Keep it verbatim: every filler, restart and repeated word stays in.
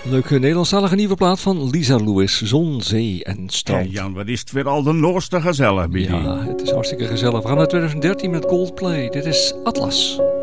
Leuke Nederlandstalige nieuwe plaat van Lisa Lewis, Zon, Zee en Strand. Hey Jan, wat is het weer al de noorste gezellig bij die? Ja, het is hartstikke gezellig. We gaan naar twintig dertien met Coldplay. Dit is Atlas.